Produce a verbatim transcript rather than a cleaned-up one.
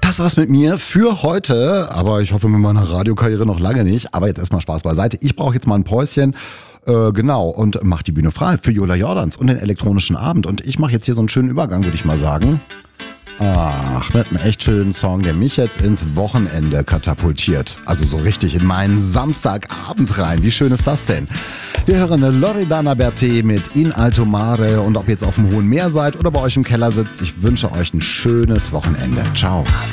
Das war's mit mir für heute. Aber ich hoffe mit meiner Radiokarriere noch lange nicht. Aber jetzt erstmal Spaß beiseite. Ich brauche jetzt mal ein Päuschen. Äh, genau. Und mach die Bühne frei für Jola Jordans und den elektronischen Abend. Und ich mache jetzt hier so einen schönen Übergang, würde ich mal sagen. Ach, mit einem echt schönen Song, der mich jetzt ins Wochenende katapultiert. Also so richtig in meinen Samstagabend rein. Wie schön ist das denn? Wir hören Loredana Berté mit In Alto Mare. Und ob ihr jetzt auf dem hohen Meer seid oder bei euch im Keller sitzt, ich wünsche euch ein schönes Wochenende. Ciao.